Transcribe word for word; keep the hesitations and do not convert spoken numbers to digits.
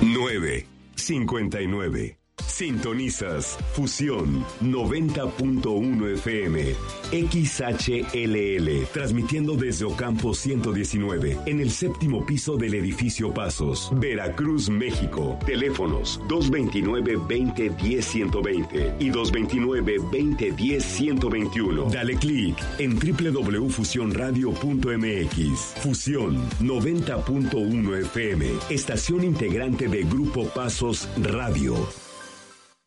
nueve cincuenta y nueve. Sintonizas Fusión noventa punto uno F M, X H L L, transmitiendo desde Ocampo ciento diecinueve, en el séptimo piso del edificio Pasos, Veracruz, México. Teléfonos dos veintinueve, veinte, diez, ciento veinte y dos veintinueve, veinte, diez, ciento veintiuno. Dale clic en doble u doble u doble u punto fusión radio punto m x. Fusión noventa punto uno F M, estación integrante de Grupo Pasos Radio.